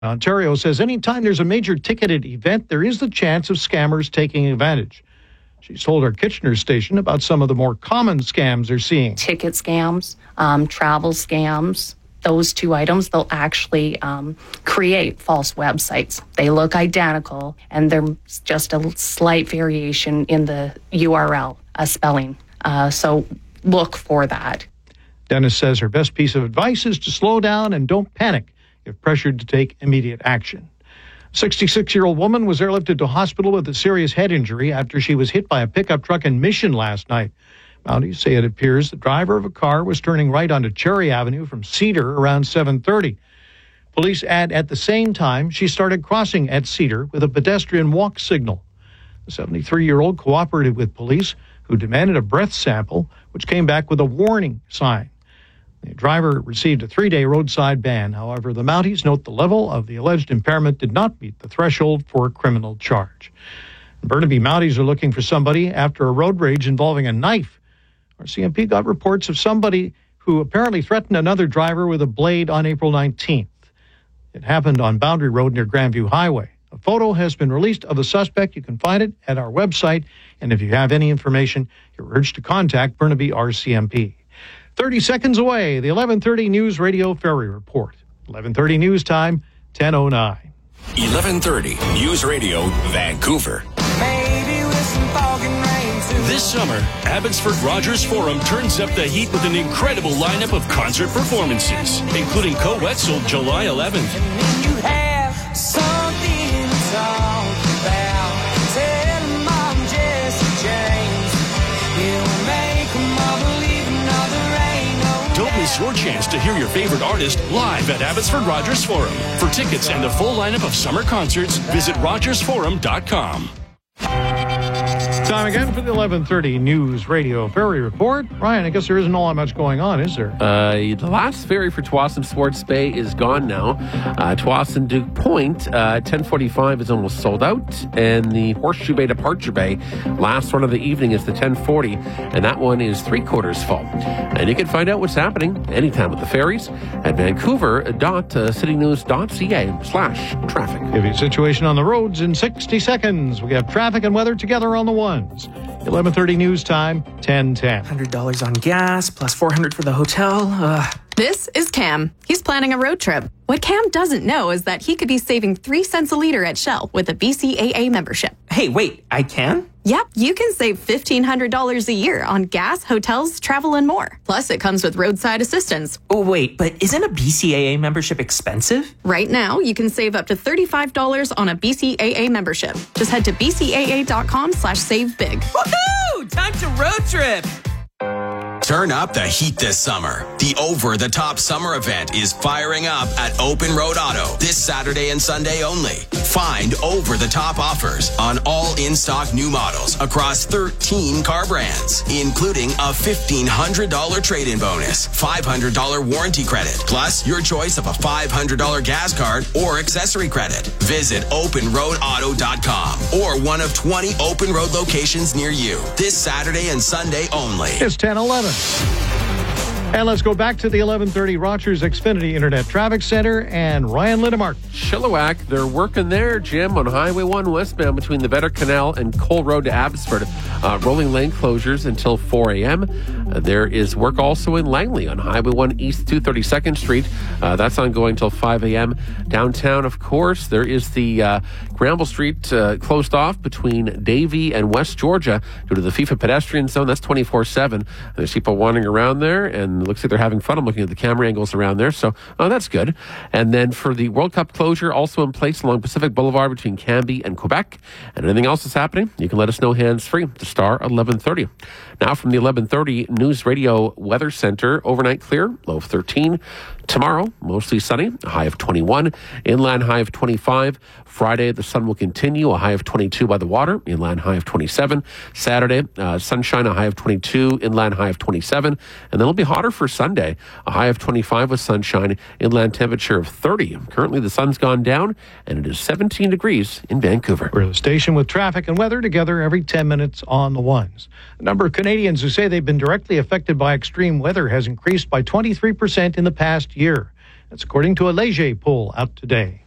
Ontario says anytime there's a major ticketed event, there is the chance of scammers taking advantage. She's told our Kitchener station about some of the more common scams they're seeing. Ticket scams, travel scams. Those two items, they'll actually create false websites. They look identical, and there's just a slight variation in the URL spelling. So look for that. Dennis says her best piece of advice is to slow down and don't panic if pressured to take immediate action. A 66-year-old woman was airlifted to hospital with a serious head injury after she was hit by a pickup truck in Mission last night. Mounties say it appears the driver of a car was turning right onto Cherry Avenue from Cedar around 7:30. Police add at the same time she started crossing at Cedar with a pedestrian walk signal. The 73-year-old cooperated with police, who demanded a breath sample, which came back with a warning sign. The driver received a 3-day roadside ban. However, the Mounties note the level of the alleged impairment did not meet the threshold for a criminal charge. Burnaby Mounties are looking for somebody after a road rage involving a knife. Our CMP got reports of somebody who apparently threatened another driver with a blade on April 19th. It happened on Boundary Road near Grandview Highway. A photo has been released of the suspect. You can find it at our website. And if you have any information, you're urged to contact Burnaby RCMP. 30 seconds away, the 11:30 News Radio Ferry Report. 11:30 News Time, 10:09. 11:30 News Radio, Vancouver. Maybe with some fog and rain. This summer, Abbotsford Rogers Forum turns up the heat with an incredible lineup of concert performances, including Co-Wetzel July 11th. And then you have something to talk about. Tell them I'm Jesse James. He'll make them all believe another ain't no. Don't miss your chance to hear your favorite artist live at Abbotsford Rogers Forum. For tickets and the full lineup of summer concerts, visit rogersforum.com. Time again for the 11:30 News Radio Ferry Report. Ryan, I guess there isn't all that much going on, is there? The last ferry for Tsawwassen Sports Bay is gone now. Tsawwassen Duke Point, 10:45 is almost sold out. And the Horseshoe Bay Departure Bay, last run of the evening is the 10:40, and that one is 3/4 full. And you can find out what's happening anytime with the ferries at vancouver.citynews.ca/traffic. Give you a situation on the roads in 60 seconds. We have traffic and weather together on the ones. 11:30 News Time, 10:10. $100 on gas, plus $400 for the hotel. This is Cam. He's planning a road trip. What Cam doesn't know is that he could be saving 3 cents a liter at Shell with a BCAA membership. Hey, wait, I can? Yep, you can save $1,500 a year on gas, hotels, travel, and more. Plus, it comes with roadside assistance. Oh, wait, but isn't a BCAA membership expensive? Right now, you can save up to $35 on a BCAA membership. Just head to bcaa.com/savebig. Woohoo! Time to road trip! Turn up the heat this summer. The over-the-top summer event is firing up at Open Road Auto this Saturday and Sunday only. Find over-the-top offers on all in-stock new models across 13 car brands, including a $1,500 trade-in bonus, $500 warranty credit, plus your choice of a $500 gas card or accessory credit. Visit openroadauto.com or one of 20 Open Road locations near you this Saturday and Sunday only. It's 10:11. And let's go back to the 11:30 Rogers Xfinity Internet Traffic Center and Ryan Lindemark. Chilliwack, they're working there, Jim, on Highway 1 westbound between the Vetter Canal and Cole Road to Abbotsford. Rolling lane closures until 4 a.m. There is work also in Langley on Highway 1 East 232nd Street. That's ongoing until 5 a.m. Downtown, of course, there is the Granville Street closed off between Davie and West Georgia due to the FIFA pedestrian zone. That's 24/7. There's people wandering around there, and it looks like they're having fun. I'm looking at the camera angles around there, so that's good. And then for the World Cup closure, also in place along Pacific Boulevard between Cambie and Quebec. And anything else that's happening, you can let us know hands-free to star 1130. Now from the 1130 News Radio Weather Center, overnight clear, low of 13. Tomorrow, mostly sunny, a high of 21. Inland high of 25. Friday, the sun will continue, a high of 22 by the water. Inland high of 27. Saturday, sunshine, a high of 22. Inland high of 27. And then it'll be hotter for Sunday, a high of 25 with sunshine. Inland temperature of 30. Currently, the sun's gone down, and it is 17 degrees in Vancouver. We're the station with traffic and weather together every 10 minutes on the ones. The number of Canadians who say they've been directly affected by extreme weather has increased by 23% in the past year. That's according to a Leger poll out today.